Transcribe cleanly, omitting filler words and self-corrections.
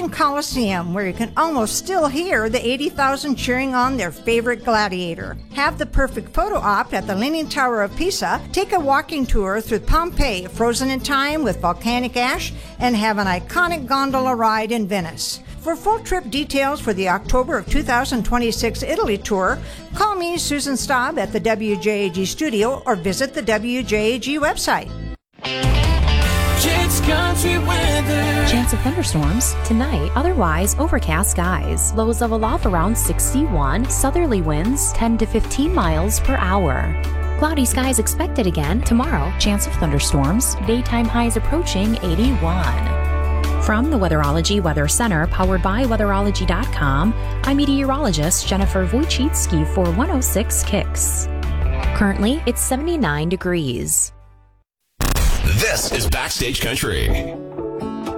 Coliseum Coliseum, where you can almost still hear the 80,000 cheering on their favorite gladiator. Have the perfect photo op at the Leaning Tower of Pisa, take a walking tour through Pompeii, frozen in time with volcanic ash, and have an iconic gondola ride in Venice. For full trip details for the October of 2026 Italy tour, call me, Susan Staub, at the WJAG studio or visit the WJAG website. Jake's Country Weather. Chance of thunderstorms tonight, otherwise overcast skies. Lows level off around 61, southerly winds 10 to 15 miles per hour. Cloudy skies expected again tomorrow. Chance of thunderstorms, daytime highs approaching 81. From the Weatherology Weather Center, powered by Weatherology.com, I'm meteorologist Jennifer Wojcicki for 106 Kicks. Currently, it's 79 degrees. This is Backstage Country.